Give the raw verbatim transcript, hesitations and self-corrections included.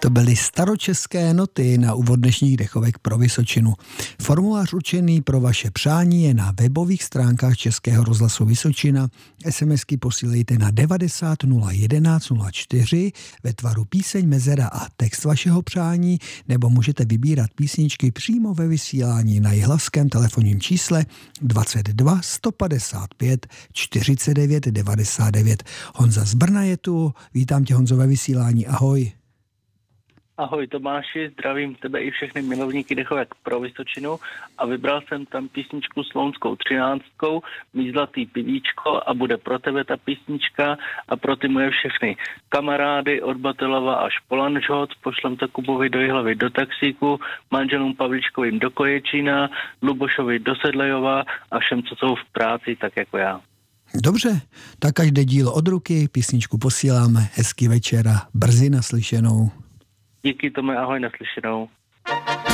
To byly staročeské noty na úvod dnešních dechovek pro Vysočinu. Formulář určený pro vaše přání je na webových stránkách Českého rozhlasu Vysočina. SMSky posílejte na devadesát nula jedenáct nula čtyři ve tvaru píseň, mezera a text vašeho přání, nebo můžete vybírat písničky přímo ve vysílání na jihlavském telefonním čísle dvacet dva sto padesát pět čtyřicet devět devadesát devět. Honza z Brna je tu. Vítám tě, Honzo, ve vysílání. Ahoj. Ahoj Tomáši, zdravím tebe i všechny milovníky dechovek pro Vysočinu a vybral jsem tam písničku s Lounskou třináctkou, Mý zlatý pivíčko, a bude pro tebe ta písnička a pro ty moje všechny kamarády od Batelova až po Lanžhot, pošlem to Kubovi do Jihlavy do taxíku, manželům Pavličkovým do Koječína, Lubošovi do Sedlejova a všem, co jsou v práci, tak jako já. Dobře, tak až jde dílo od ruky, písničku posíláme, hezký večer a brzy naslyšenou. Díky, Tome, ahoj, naslyšenou.